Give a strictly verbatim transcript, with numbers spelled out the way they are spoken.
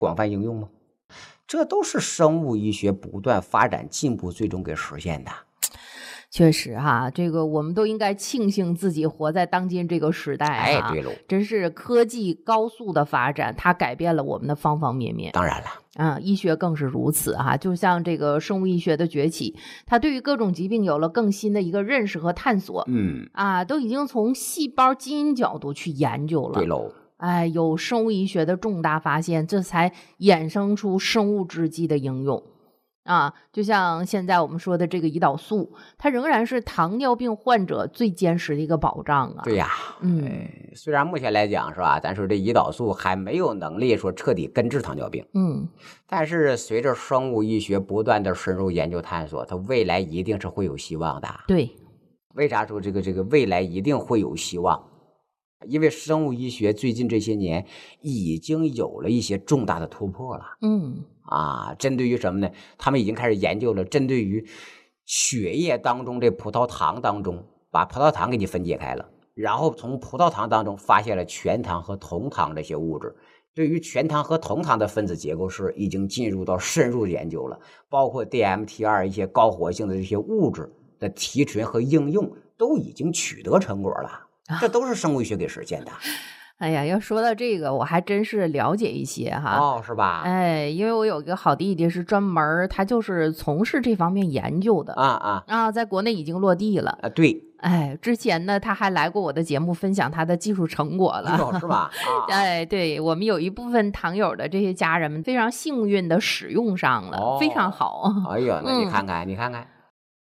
广泛应用吗？这都是生物医学不断发展进步最终给实现的。 确实哈，这个我们都应该庆幸自己活在当今这个时代哈。 哎，对喽， 真是科技高速的发展，它改变了我们的方方面面。 当然了， 嗯，医学更是如此哈。就像这个生物医学的崛起，它对于各种疾病有了更新的一个认识和探索。 嗯， 啊，都已经从细胞基因角度去研究了。 对喽， 哎，有生物医学的重大发现，这才衍生出生物制剂的应用。啊，就像现在我们说的这个胰岛素，它仍然是糖尿病患者最坚实的一个保障啊。 对呀， 嗯， 哎，虽然目前来讲是吧，咱说这胰岛素还没有能力说彻底根治糖尿病， 嗯， 但是随着生物医学不断的深入研究探索，它未来一定是会有希望的。 对， 为啥说这个这个未来一定会有希望？因为生物医学最近这些年已经有了一些重大的突破了。 嗯， 啊，针对于什么呢？他们已经开始研究了，针对于血液当中这葡萄糖当中，把葡萄糖给你分解开了，然后从葡萄糖当中发现了全糖和酮糖这些物质。对于全糖和酮糖的分子结构式已经进入到深入研究了，包括 D M T 二 一些高活性的这些物质的提纯和应用都已经取得成果了。这都是生物医学给实现的。 哎呀，要说到这个，我还真是了解一些哈。 哦，是吧？ 哎，因为我有一个好弟弟是专门儿，他就是从事这方面研究的。 啊啊啊，在国内已经落地了。 啊，对， 哎，之前呢，他还来过我的节目分享他的技术成果了。 哦，是吧？啊， 哎，对，我们有一部分糖友的这些家人们非常幸运的使用上了， 哦非常好。 哎呀，那你嗯看看，你看看，